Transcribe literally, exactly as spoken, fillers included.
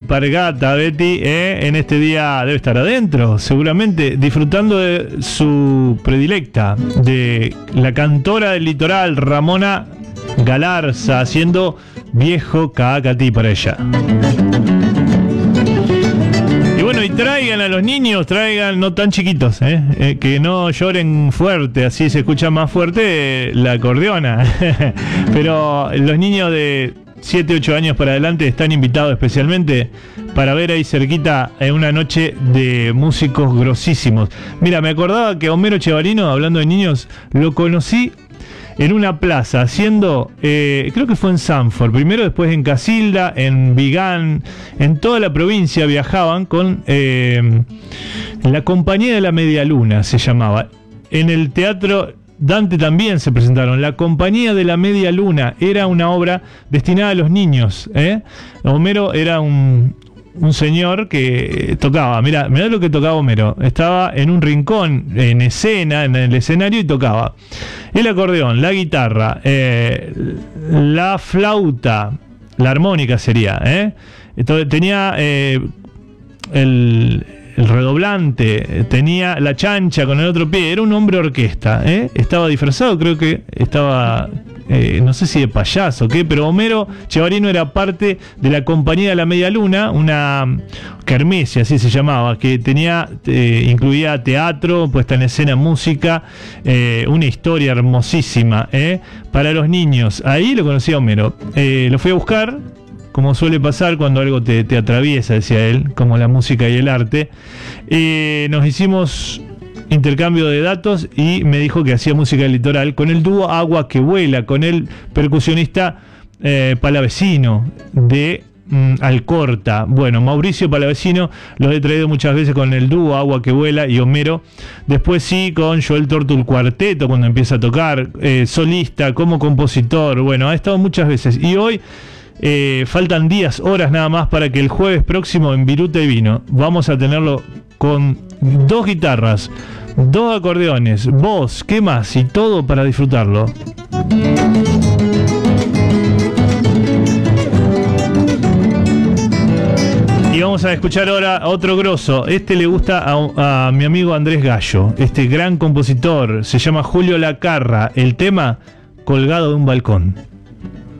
alpargata, Betty, eh, en este día debe estar adentro, seguramente, disfrutando de su predilecta, de la cantora del litoral, Ramona Galarza, haciendo Viejo Caacatí para ella. Y bueno, y traigan a los niños, traigan, no tan chiquitos, eh, eh, que no lloren fuerte, así se escucha más fuerte eh, la acordeona. Pero los niños de siete, ocho años para adelante están invitados especialmente para ver ahí cerquita en una noche de músicos grosísimos. Mira, me acordaba que Homero Chevarino, hablando de niños, lo conocí en una plaza, haciendo, eh, creo que fue en Sanford, primero, después en Casilda, en Vigán, en toda la provincia viajaban con eh, la Compañía de la Media Luna, se llamaba. En el Teatro Dante también se presentaron. La Compañía de la Media Luna era una obra destinada a los niños, ¿eh? Homero era un... un señor que tocaba, mira, mira lo que tocaba Homero, estaba en un rincón, en escena, en el escenario, y tocaba el acordeón, la guitarra, eh, la flauta, la armónica sería, ¿eh? Entonces, tenía eh, el, el redoblante, tenía la chancha con el otro pie, era un hombre orquesta, ¿eh? Estaba disfrazado, creo que estaba... Eh, no sé si de payaso o qué, pero Homero Chevarino era parte de la Compañía de la Media Luna, una kermesse, así se llamaba, que tenía, eh, incluía teatro, puesta en escena, música, eh, una historia hermosísima, eh, para los niños. Ahí lo conocí a Homero. Eh, lo fui a buscar, como suele pasar cuando algo te, te atraviesa, decía él, como la música y el arte. Eh, nos hicimos intercambio de datos y me dijo que hacía música del litoral con el dúo Agua que Vuela, con el percusionista eh, Palavecino de mm, Alcorta. Bueno, Mauricio Palavecino lo he traído muchas veces con el dúo Agua que Vuela y Homero. Después sí, con Joel Tortul Cuarteto cuando empieza a tocar, eh, solista, como compositor. Bueno, ha estado muchas veces. Y hoy eh, faltan días, horas nada más para que el jueves próximo en Viruta y Vino vamos a tenerlo con dos guitarras, dos acordeones, voz, ¿qué más? Y todo para disfrutarlo. Y vamos a escuchar ahora otro grosso. Este le gusta a, a mi amigo Andrés Gallo, este gran compositor. Se llama Julio Lacarra. El tema, Colgado de un balcón.